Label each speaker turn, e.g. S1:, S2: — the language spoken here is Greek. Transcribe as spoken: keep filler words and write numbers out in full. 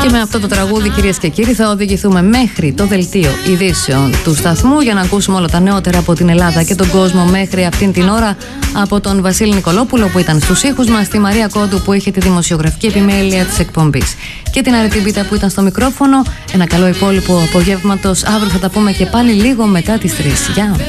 S1: Και με αυτό το τραγούδι, κυρίες και κύριοι, θα οδηγηθούμε μέχρι το δελτίο ειδήσεων του σταθμού για να ακούσουμε όλα τα νεότερα από την Ελλάδα και τον κόσμο μέχρι αυτήν την ώρα, από τον Βασίλη Νικολόπουλο που ήταν στους ήχους μας, τη Μαρία Κόντου που είχε τη δημοσιογραφική επιμέλεια της εκπομπής και την Αρετή Μπίτα που ήταν στο μικρόφωνο. Ένα καλό υπόλοιπο απογεύματος. Αύριο θα τα πούμε και πάλι λίγο μετά τις τρεις. Γεια!